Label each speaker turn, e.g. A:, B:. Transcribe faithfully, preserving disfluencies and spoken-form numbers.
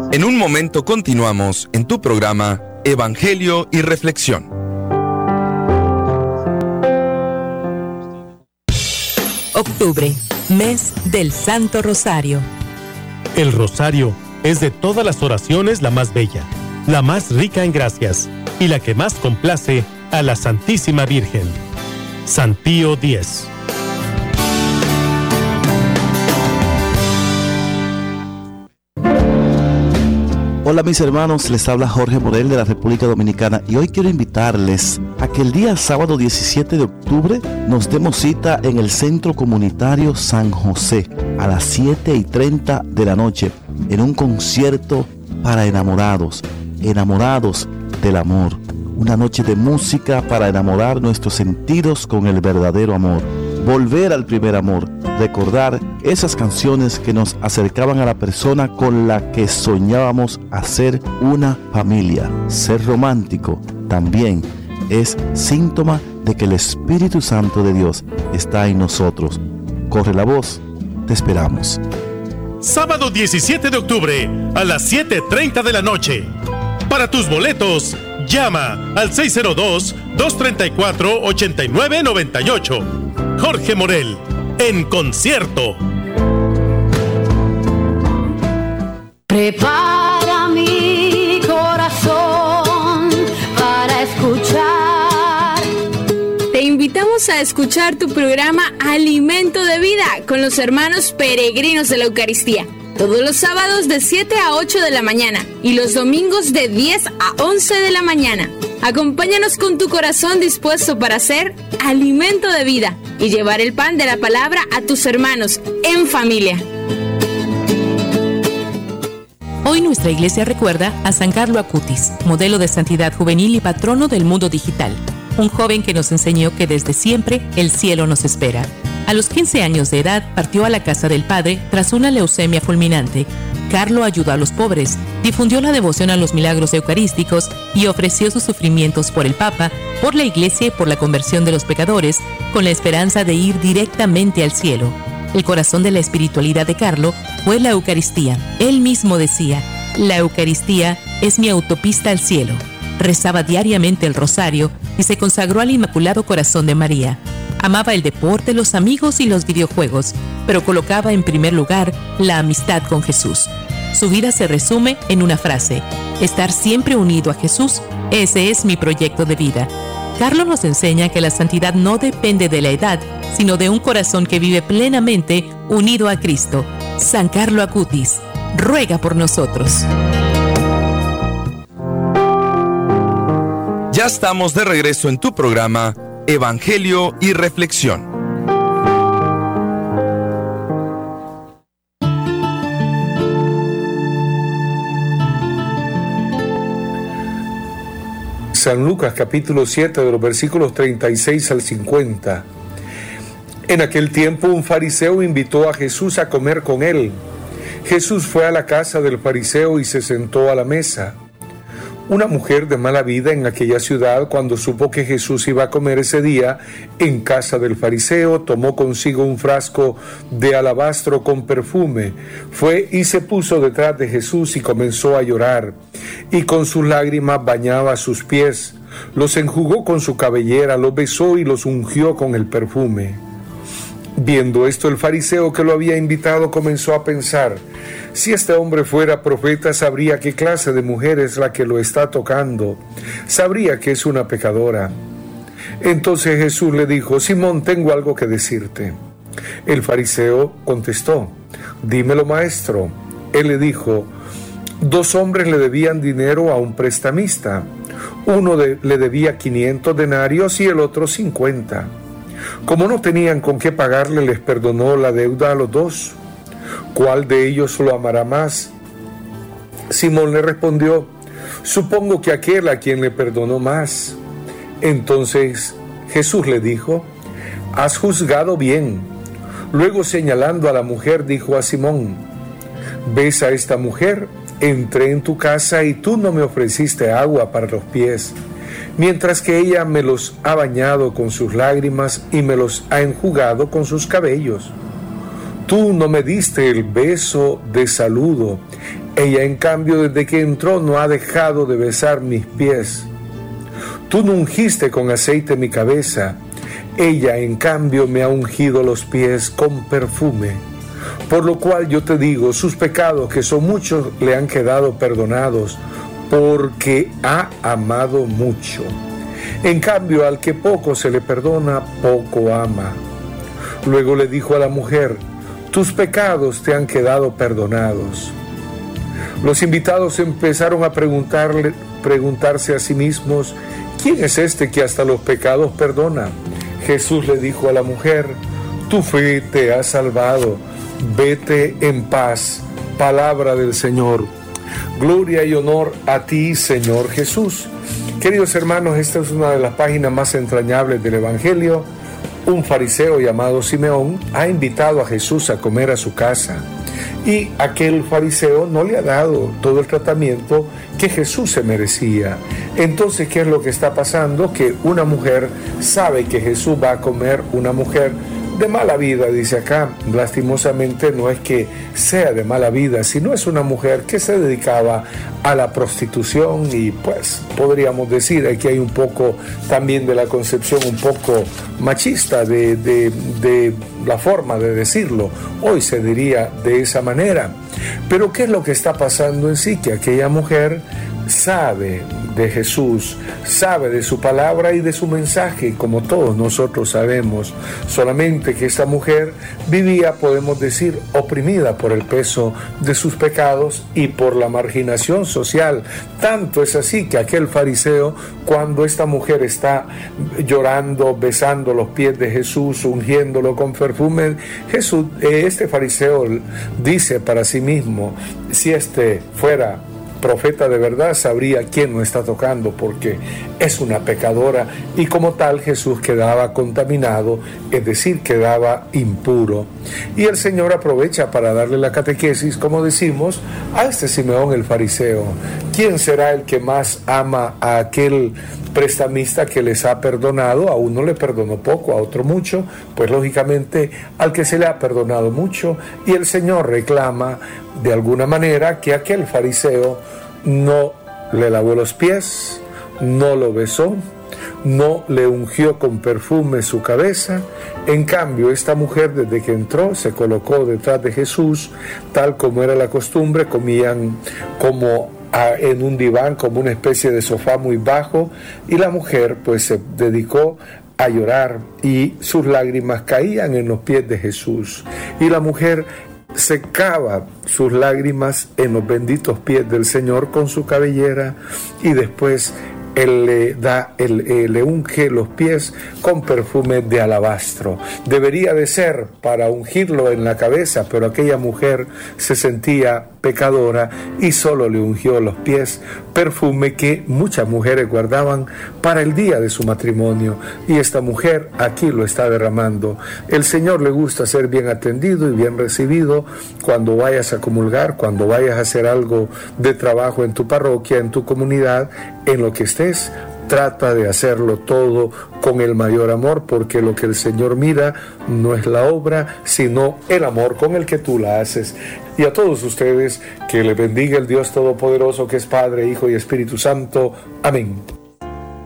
A: En un momento continuamos en tu programa Evangelio y Reflexión.
B: Octubre, mes del Santo Rosario.
C: El rosario es de todas las oraciones la más bella, la más rica en gracias y la que más complace a la Santísima Virgen. San Pío X.
D: Hola mis hermanos, les habla Jorge Morel de la República Dominicana y hoy quiero invitarles a que el día sábado diecisiete de octubre nos demos cita en el Centro Comunitario San José a las siete y treinta de la noche en un concierto para enamorados, enamorados del amor. Una noche de música para enamorar nuestros sentidos con el verdadero amor. Volver al primer amor, recordar esas canciones que nos acercaban a la persona con la que soñábamos hacer una familia. Ser romántico también es síntoma de que el Espíritu Santo de Dios está en nosotros. Corre la voz, te esperamos.
C: Sábado diecisiete de octubre a las siete y treinta de la noche. Para tus boletos, llama al seis cero dos, dos tres cuatro, ocho nueve nueve ocho. Jorge Morel, en concierto.
E: Prepara mi corazón para escuchar.
F: Te invitamos a escuchar tu programa Alimento de Vida con los hermanos peregrinos de la Eucaristía. Todos los sábados de siete a ocho de la mañana y los domingos de diez a once de la mañana. Acompáñanos con tu corazón dispuesto para ser alimento de vida y llevar el pan de la palabra a tus hermanos en familia.
B: Hoy nuestra iglesia recuerda a San Carlo Acutis, modelo de santidad juvenil y patrono del mundo digital. Un joven que nos enseñó que desde siempre el cielo nos espera. A los quince años de edad partió a la casa del padre tras una leucemia fulminante. Carlo ayudó a los pobres, difundió la devoción a los milagros eucarísticos y ofreció sus sufrimientos por el Papa, por la Iglesia y por la conversión de los pecadores, con la esperanza de ir directamente al cielo. El corazón de la espiritualidad de Carlo fue la Eucaristía. Él mismo decía: la Eucaristía es mi autopista al cielo. Rezaba diariamente el rosario y se consagró al Inmaculado Corazón de María. Amaba el deporte, los amigos y los videojuegos, pero colocaba en primer lugar la amistad con Jesús. Su vida se resume en una frase: estar siempre unido a Jesús, ese es mi proyecto de vida. Carlo nos enseña que la santidad no depende de la edad, sino de un corazón que vive plenamente unido a Cristo. San Carlo Acutis, ruega por nosotros.
A: Ya estamos de regreso en tu programa Evangelio y Reflexión.
G: San Lucas capítulo siete de los versículos treinta y seis al cincuenta. En aquel tiempo un fariseo invitó a Jesús a comer con él. Jesús fue a la casa del fariseo y se sentó a la mesa. Una mujer de mala vida en aquella ciudad, cuando supo que Jesús iba a comer ese día en casa del fariseo, tomó consigo un frasco de alabastro con perfume, fue y se puso detrás de Jesús y comenzó a llorar, y con sus lágrimas bañaba sus pies, los enjugó con su cabellera, los besó y los ungió con el perfume. Viendo esto, el fariseo que lo había invitado comenzó a pensar: si este hombre fuera profeta, sabría qué clase de mujer es la que lo está tocando, sabría que es una pecadora. Entonces Jesús le dijo: Simón, tengo algo que decirte. El fariseo contestó: dímelo, maestro. Él le dijo: dos hombres le debían dinero a un prestamista. Uno de, le debía quinientos denarios y el otro cincuenta. Como no tenían con qué pagarle, les perdonó la deuda a los dos. ¿Cuál de ellos lo amará más? Simón le respondió: supongo que aquel a quien le perdonó más. Entonces Jesús le dijo: has juzgado bien. Luego, señalando a la mujer, dijo a Simón: ¿ves a esta mujer? Entré en tu casa y tú no me ofreciste agua para los pies, mientras que ella me los ha bañado con sus lágrimas y me los ha enjugado con sus cabellos. Tú no me diste el beso de saludo, Ella, en cambio, desde que entró no ha dejado de besar mis pies. Tú no ungiste con aceite mi cabeza. Ella, en cambio, me ha ungido los pies con perfume. Por lo cual yo te digo, sus pecados, que son muchos, le han quedado perdonados, porque ha amado mucho. En cambio, al que poco se le perdona, poco ama. Luego le dijo a la mujer, tus pecados te han quedado perdonados. Los invitados empezaron a preguntarle, preguntarse a sí mismos, ¿quién es este que hasta los pecados perdona? Jesús le dijo a la mujer, tu fe te ha salvado, vete en paz. Palabra del Señor. Gloria y honor a ti, Señor Jesús. Queridos hermanos, esta es una de las páginas más entrañables del Evangelio. Un fariseo llamado Simeón ha invitado a Jesús a comer a su casa. Y aquel fariseo no le ha dado todo el tratamiento que Jesús se merecía. Entonces, ¿qué es lo que está pasando? Que una mujer sabe que Jesús va a comer, una mujer de mala vida, dice acá. Lastimosamente no es que sea de mala vida, sino es una mujer que se dedicaba a la prostitución y pues podríamos decir, aquí hay un poco también de la concepción un poco machista de, de, de la forma de decirlo. Hoy se diría de esa manera. Pero ¿qué es lo que está pasando en sí? Que aquella mujer sabe de Jesús, sabe de su palabra y de su mensaje, como todos nosotros sabemos, solamente que esta mujer vivía, podemos decir, oprimida por el peso de sus pecados y por la marginación social. Tanto es así que aquel fariseo, cuando esta mujer está llorando, besando los pies de Jesús, ungiéndolo con perfume, Jesús, este fariseo dice para sí mismo, si este fuera profeta de verdad, sabría quién no está tocando, porque es una pecadora, y como tal Jesús quedaba contaminado, es decir, quedaba impuro. Y el Señor aprovecha para darle la catequesis, como decimos, a este Simeón el fariseo. ¿Quién será el que más ama a aquel prestamista que les ha perdonado? A uno le perdonó poco, a otro mucho, pues lógicamente al que se le ha perdonado mucho, y el Señor reclama de alguna manera que aquel fariseo no le lavó los pies, no lo besó, no le ungió con perfume su cabeza. En cambio, esta mujer, desde que entró, se colocó detrás de Jesús, tal como era la costumbre, comían como a, en un diván, como una especie de sofá muy bajo, y la mujer pues se dedicó a llorar y sus lágrimas caían en los pies de Jesús. Y la mujer secaba sus lágrimas en los benditos pies del Señor con su cabellera, y después Él le da, él, él le unge los pies con perfume de alabastro. Debería de ser para ungirlo en la cabeza, pero aquella mujer se sentía pecadora y solo le ungió los pies, perfume que muchas mujeres guardaban para el día de su matrimonio, y esta mujer aquí lo está derramando. El Señor le gusta ser bien atendido y bien recibido cuando vayas a comulgar, cuando vayas a hacer algo de trabajo en tu parroquia, en tu comunidad, en lo que estés. Trata de hacerlo todo con el mayor amor, porque lo que el Señor mira no es la obra, sino el amor con el que tú la haces. Y a todos ustedes, que le bendiga el Dios Todopoderoso, que es Padre, Hijo y Espíritu Santo. Amén.